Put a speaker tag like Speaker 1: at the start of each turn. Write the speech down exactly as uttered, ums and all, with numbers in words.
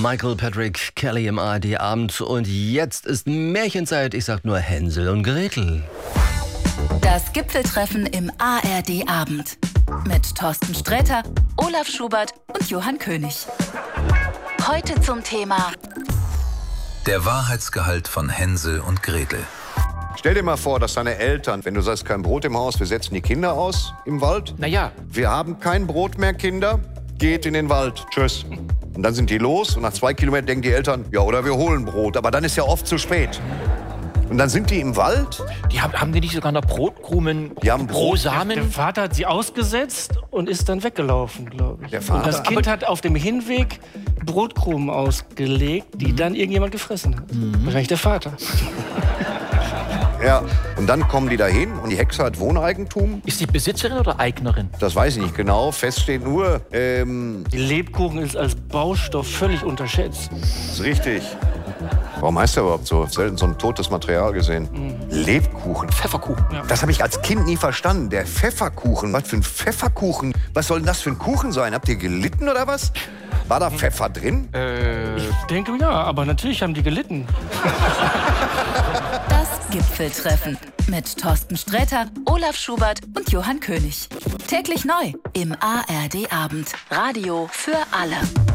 Speaker 1: Michael Patrick Kelly im A R D-Abend. Und jetzt ist Märchenzeit. Ich sag nur Hänsel und Gretel.
Speaker 2: Das Gipfeltreffen im A R D-Abend. Mit Thorsten Sträter, Olaf Schubert und Johann König. Heute zum Thema
Speaker 3: der Wahrheitsgehalt von Hänsel und Gretel.
Speaker 4: Stell dir mal vor, dass deine Eltern, wenn du sagst, kein Brot im Haus, wir setzen die Kinder aus im Wald.
Speaker 5: Naja.
Speaker 4: Wir haben kein Brot mehr, Kinder. Geht in den Wald. Tschüss. Und dann sind die los und nach zwei Kilometern denken die Eltern, ja, oder wir holen Brot. Aber dann ist ja oft zu spät. Und dann sind die im Wald.
Speaker 5: Die haben, haben die nicht sogar noch Brotkrumen,
Speaker 4: Die haben
Speaker 5: pro
Speaker 4: Brot.
Speaker 5: Samen?
Speaker 6: Der Vater hat sie ausgesetzt und ist dann weggelaufen, glaube ich.
Speaker 4: Der Vater?
Speaker 6: Und das Kind hat auf dem Hinweg Brotkrumen ausgelegt, die mhm. dann irgendjemand gefressen hat. Mhm. Wahrscheinlich der Vater.
Speaker 4: Ja, und dann kommen die dahin und die Hexe hat Wohneigentum.
Speaker 5: Ist die Besitzerin oder Eignerin?
Speaker 4: Das weiß ich nicht genau. Fest steht nur, ähm...
Speaker 6: Die Lebkuchen ist als Baustoff völlig unterschätzt.
Speaker 4: ist richtig. Warum heißt der überhaupt so? Selten so ein totes Material gesehen. Mhm. Lebkuchen.
Speaker 5: Pfefferkuchen.
Speaker 6: Ja.
Speaker 4: Das habe ich als Kind nie verstanden. Der Pfefferkuchen. Was für ein Pfefferkuchen? Was soll denn das für ein Kuchen sein? Habt ihr gelitten oder was? War da Pfeffer drin?
Speaker 5: Äh...
Speaker 6: Ich denke ja, aber natürlich haben die gelitten.
Speaker 2: das Gipfeltreffen mit Thorsten Sträter, Olaf Schubert und Johann König. Täglich neu im A R D-Abend. Radio für alle.